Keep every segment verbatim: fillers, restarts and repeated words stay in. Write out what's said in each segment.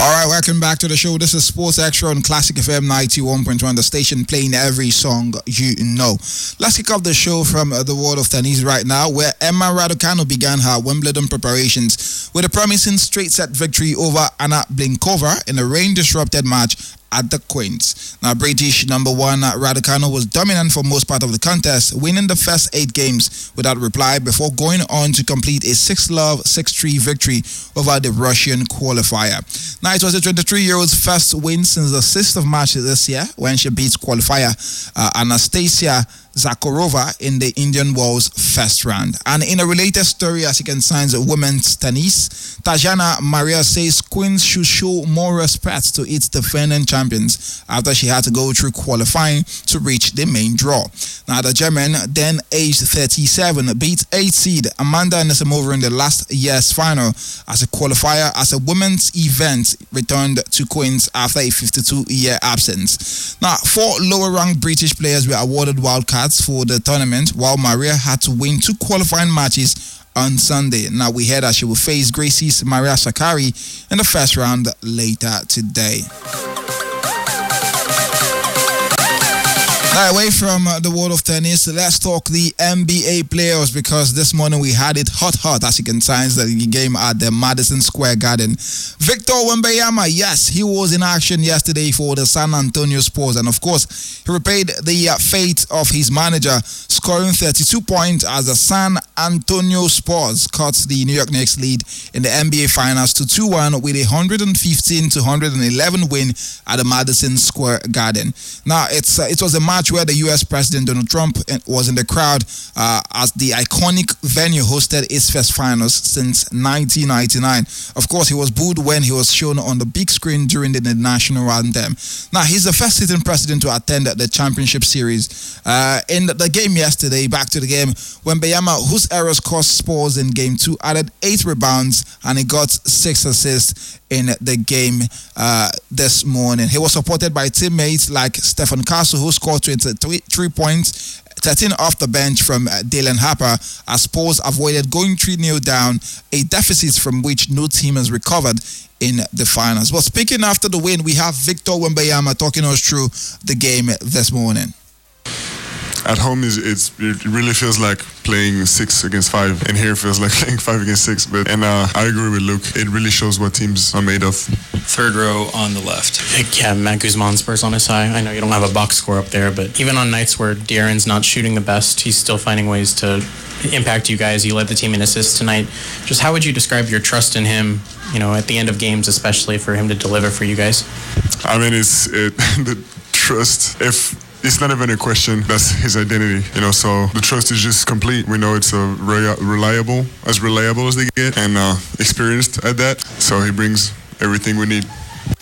All right, welcome back to the show. This is Sports Extra on Classic F M ninety-one point one, the station playing every song you know. Let's kick off the show from uh, the world of tennis right now, where Emma Raducanu began her Wimbledon preparations with a promising straight-set victory over Anna Blinkova in a rain-disrupted match at the Queens. Now, British number one Raducanu was dominant for most part of the contest, winning the first eight games without reply before going on to complete a six-love, six three victory over the Russian qualifier. Now, it was the twenty-three-year-old's first win since the sixth of March this year when she beats qualifier uh, Anastasia Zakharova in the Indian Wells first round. And in a related story, as you can sign women's tennis, Tajana Maria says Queens should show more respect to its defending champions after she had to go through qualifying to reach the main draw. Now, the German, then aged thirty-seven, beat eight seed Amanda Anisimova in the last year's final as a qualifier as a women's event returned to Queens after a fifty-two-year absence. Now, four lower-ranked British players were awarded wildcards for the tournament, while Maria had to win two qualifying matches on Sunday. Now, we heard that she will face Gracie's Maria Sakkari in the first round later today. Now, away from uh, the world of tennis, let's talk the N B A playoffs, because this morning we had it hot, hot, as you can sign the game at the Madison Square Garden. Victor Wembanyama, yes, he was in action yesterday for the San Antonio Spurs, and of course, he repaid the uh, fate of his manager, scoring thirty-two points as the San Antonio Spurs cut the New York Knicks lead in the N B A Finals to two one with a one fifteen to one eleven win at the Madison Square Garden. Now, it's uh, it was a match where the U S President Donald Trump was in the crowd uh, as the iconic venue hosted its first finals since nineteen ninety-nine. Of course, he was booed when he was shown on the big screen during the national anthem. Now, he's the first sitting president to attend the championship series. Uh, in the game yesterday, back to the game, Wembanyama, whose errors cost Spurs in game two, added eight rebounds and he got six assists in the game uh, this morning. He was supported by teammates like Stephen Castle, who scored twenty-three points, thirteen off the bench from uh, Dalen Harper, as Spurs avoided going three nil down, a deficit from which no team has recovered in the finals. Well, speaking after the win, we have Victor Wembanyama talking us through the game this morning. At home, is it's, it really feels like playing six against five, and here it feels like playing five against six. But and uh, I agree with Luke. It really shows what teams are made of. Third row on the left. Yeah, Matt Guzman, Spurs on his side. I know you don't have a box score up there, but even on nights where De'Aaron's not shooting the best, he's still finding ways to impact you guys. He led the team in assists tonight. Just how would you describe your trust in him, you know, at the end of games, especially for him to deliver for you guys? I mean, it's it, the trust. If it's not even a question, that's his identity, you know, so the trust is just complete. We know it's a re- reliable, as reliable as they get, and uh, experienced at that, so he brings everything we need.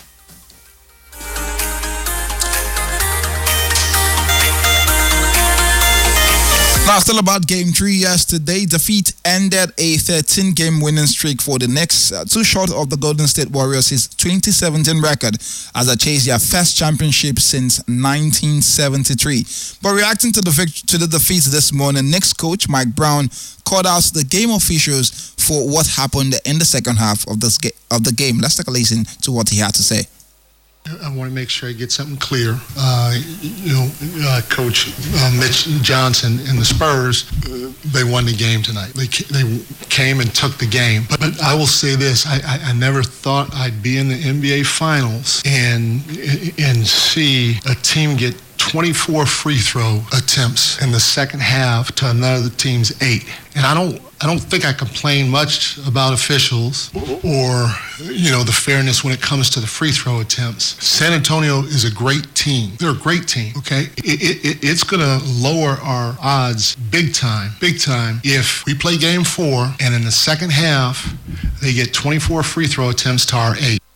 Now, still about game three yesterday. Defeat ended a thirteen-game winning streak for the Knicks, uh, too short of the Golden State Warriors' twenty seventeen record as they chase their first championship since nineteen seventy-three. But reacting to the vict- to the defeat this morning, Knicks coach Mike Brown called out the game officials for what happened in the second half of this ga- of the game. Let's take a listen to what he had to say. I want to make sure I get something clear. Uh, you know, uh, Coach uh, Mitch Johnson and the Spurs, uh, they won the game tonight. They they came and took the game. But, but I will say this: I, I, I never thought I'd be in the N B A Finals and and see a team get twenty-four free throw attempts in the second half to another team's eight. And I don't I don't think I complain much about officials or, you know, the fairness when it comes to the free throw attempts. San Antonio is a great team. They're a great team, okay? It, it, it's going to lower our odds big time, big time if we play game four and in the second half they get twenty-four free throw attempts to our eight.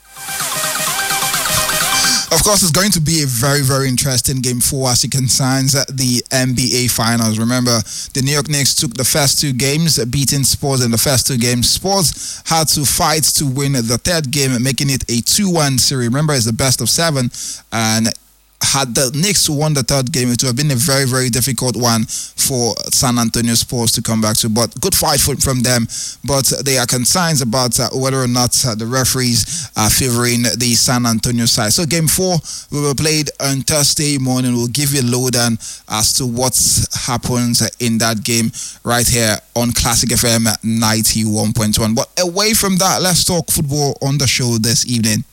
Of course, it's going to be a very, very interesting game four as it concerns the N B A Finals. Remember, the New York Knicks took the first two games, beating Spurs in the first two games. Spurs had to fight to win the third game, making it a two one series. Remember, it's the best of seven, and had the Knicks won the third game, it would have been a very, very difficult one for San Antonio Spurs to come back to. But good fight from them. But there are concerns about uh, whether or not uh, the referees are favoring the San Antonio side. So game four we will play on Thursday morning. We'll give you a lowdown as to what happens in that game right here on Classic F M ninety-one point one. But away from that, let's talk football on the show this evening.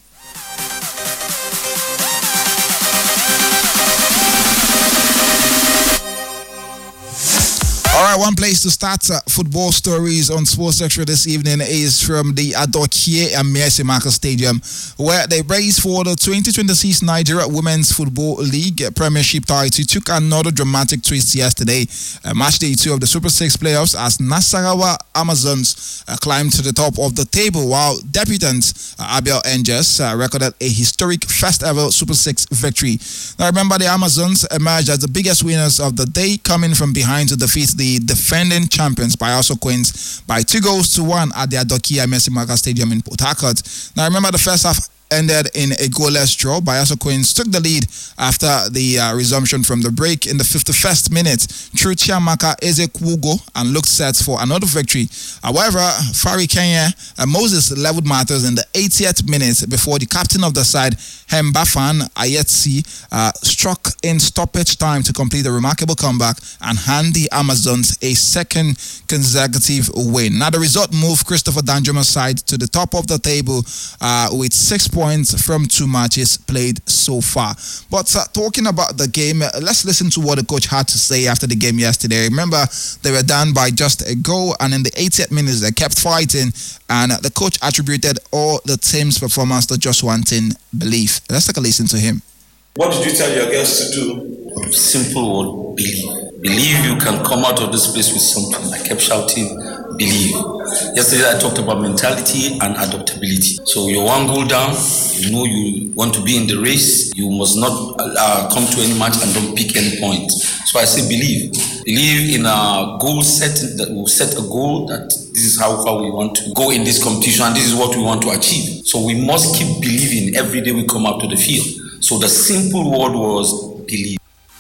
All right, one place to start uh, football stories on Sports Extra this evening is from the Adokie Amiesi Stadium, where they race for the twenty twenty-six Nigeria Women's Football League Premiership title took another dramatic twist yesterday. Uh, match day two of the Super Six playoffs as Nasarawa Amazons uh, climbed to the top of the table, while debutants uh, Abia Angels uh, recorded a historic first ever Super Six victory. Now remember, the Amazons emerged as the biggest winners of the day, coming from behind to defeat the defending champions Bayelsa Queens by two goals to one at the Adokie Amiesi Stadium in Port Harcourt. Now remember, the first half ended in a goalless draw. Bayelsa Queens took the lead after the uh, resumption from the break in the fifty-first minute through Chiamaka Ezekugo and looked set for another victory. However, Fari Kenya and Moses leveled matters in the eightieth minute before the captain of the side, Hembafan Ayetsi, uh, struck in stoppage time to complete a remarkable comeback and hand the Amazons a second consecutive win. Now the result moved Christopher Danjuma's side to the top of the table uh, with six points from two matches played so far. But uh, talking about the game, uh, let's listen to what the coach had to say after the game yesterday. Remember, they were down by just a goal, and in the eightieth minute they kept fighting, and uh, the coach attributed all the team's performance to just one thing: belief. Let's take a listen to him. What did you tell your girls to do? Simple word: believe. Believe you can come out of this place with something. I kept shouting, believe. Yesterday I talked about mentality and adaptability. So you're one goal down, you know you want to be in the race, you must not uh, come to any match and don't pick any point. So I say believe. Believe in a goal set, that will set a goal that this is how far we want to go in this competition and this is what we want to achieve. So we must keep believing every day we come out to the field. So the simple word was believe.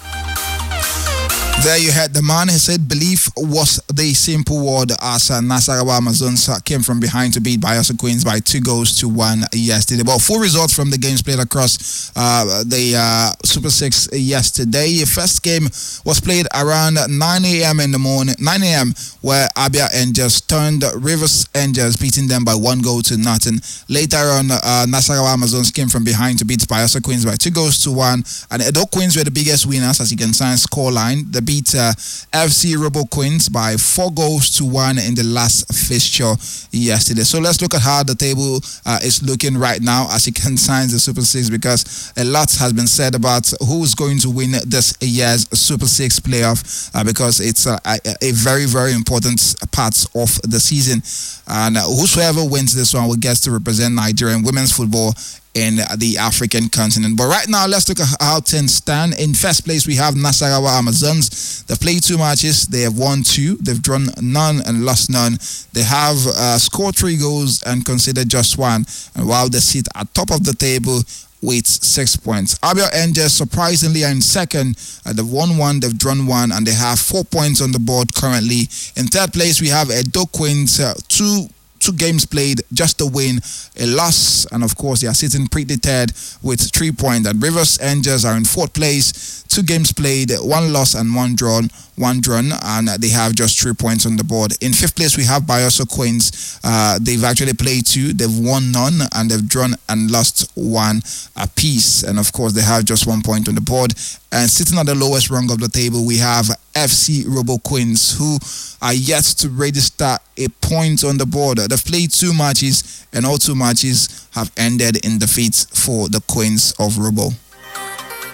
There you had the man. He said belief was the simple word as uh, Nasarawa Amazons uh, came from behind to beat Bayelsa Queens by two goals to one yesterday. But full results from the games played across uh, the uh, Super Six yesterday. The first game was played around nine a.m. in the morning, nine a.m. where Abia Angels turned Rivers Angels, beating them by one goal to nothing. Later on, uh, Nasarawa Amazons came from behind to beat Bayelsa Queens by two goals to one. And Edo Queens were the biggest winners, as you can see on scoreline. The beat uh, F C Robo Queens by four goals to one in the last fixture yesterday. So let's look at how the table uh, is looking right now as it concerns the Super Six, because a lot has been said about who's going to win this year's Super Six playoff uh, because it's uh, a, a very, very important part of the season. And uh, whosoever wins this one will get to represent Nigerian women's football in the African continent. But right now, let's look at how things stand. In first place, we have Nasarawa Amazons. They've played two matches. They have won two. They've drawn none and lost none. They have uh, scored three goals and conceded just one. And while they sit at top of the table with six points. Abia Angels, surprisingly, are in second. Uh, they've won one, they've drawn one, and they have four points on the board currently. In third place, we have Edo Queens, uh, two Two games played, just a win, a loss, and of course they are sitting pretty third with three points. And Rivers Angels are in fourth place, two games played, one loss and one drawn, one drawn, and they have just three points on the board. In fifth place we have Bayelsa Queens. Uh, they've actually played two, they've won none, and they've drawn and lost one apiece. And of course they have just one point on the board. And sitting at the lowest rung of the table, we have F C Robo Queens, who are yet to register a point on the board. They've played two matches, and all two matches have ended in defeats for the Queens of Robo.